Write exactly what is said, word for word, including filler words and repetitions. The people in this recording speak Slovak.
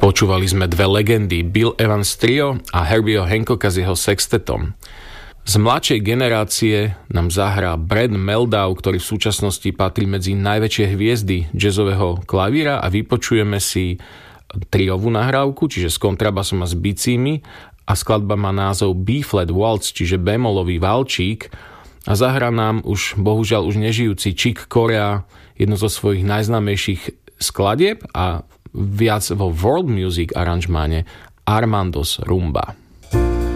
Počúvali sme dve legendy, Bill Evans Trio a Herbieho Hancocka s jeho sextetom. Z mladšej generácie nám zahrá Brad Mehldau, ktorý v súčasnosti patrí medzi najväčšie hviezdy jazzového klavíra, a vypočujeme si triovú nahrávku, čiže s kontrabasom a s bicími, a skladba má názov B-flat waltz, čiže bémolový valčík, a zahrá nám už, bohužiaľ už nežijúci Chick Corea, jedno zo svojich najznámejších skladieb a viac vo world music aranžmáne Armando's Rumba.